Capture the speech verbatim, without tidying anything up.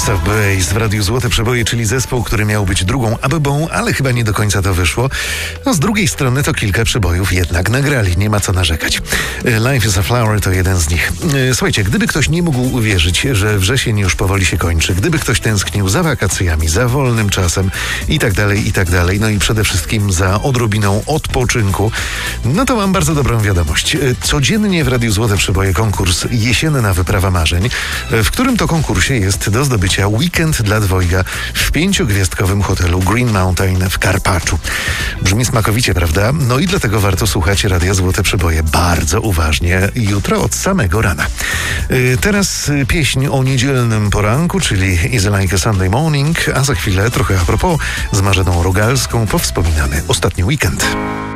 Gustav Bass w Radiu Złote Przeboje, czyli zespół, który miał być drugą abebą, ale chyba nie do końca to wyszło. No z drugiej strony to kilka przebojów jednak nagrali, nie ma co narzekać. Life is a Flower to jeden z nich. Słuchajcie, gdyby ktoś nie mógł uwierzyć, że wrzesień już powoli się kończy, gdyby ktoś tęsknił za wakacjami, za wolnym czasem i tak dalej, i tak dalej, no i przede wszystkim za odrobiną odpoczynku, no to mam bardzo dobrą wiadomość. Codziennie w Radiu Złote Przeboje konkurs Jesienna Wyprawa Marzeń, w którym to konkursie jest do zdobycia weekend dla dwojga w pięciogwiazdkowym hotelu Green Mountain w Karpaczu. Brzmi smakowicie, prawda? No i dlatego warto słuchać Radia Złote Przeboje bardzo uważnie jutro od samego rana. Yy, teraz pieśń o niedzielnym poranku, czyli Is Like a Sunday Morning, a za chwilę trochę a propos z Marzeną Rogalską powspominamy ostatni weekend.